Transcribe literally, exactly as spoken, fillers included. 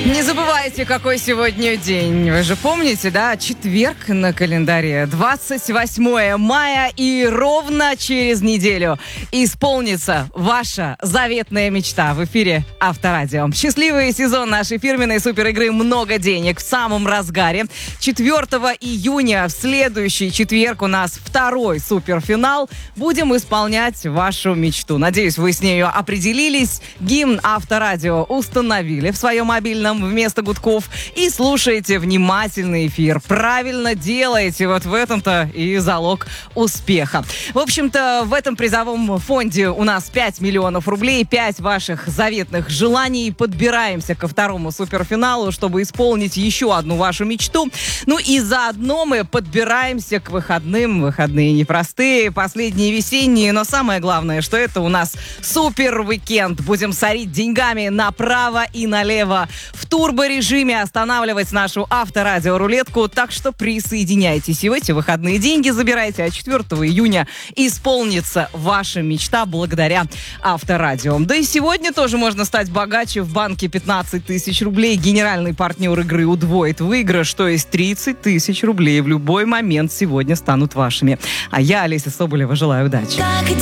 Не забывайте, какой сегодня день. Вы же помните, да? Четверг на календаре. двадцать восьмое мая, и ровно через неделю исполнится ваша заветная мечта. В эфире Авторадио. Счастливый сезон нашей фирменной суперигры «Много денег» в самом разгаре. четвёртого июня, в следующий четверг, у нас второй суперфинал. Будем исполнять вашу мечту. Надеюсь, вы с нею определились. Гимн Авторадио установили в своем мобильном вместо гудков и слушаете внимательный эфир. Правильно делаете. Вот в этом-то и залог успеха. В общем-то, в этом призовом фонде у нас пять миллионов рублей, пять ваших заветных желаний. Подбираемся ко второму суперфиналу, чтобы исполнить еще одну вашу мечту. Ну и заодно мы подбираемся к выходным. Выходные непростые, последние весенние, но самое главное, что это у нас супер-уикенд. Будем сорить деньгами направо и налево. В турборежиме останавливать нашу авторадиорулетку, так что присоединяйтесь. И в эти выходные деньги забирайте, а четвёртого июня исполнится ваша мечта благодаря Авторадио. Да и сегодня тоже можно стать богаче. В банке пятнадцать тысяч рублей. Генеральный партнер игры удвоит выигрыш, то есть тридцать тысяч рублей в любой момент сегодня станут вашими. А я, Олеся Соболева, желаю удачи.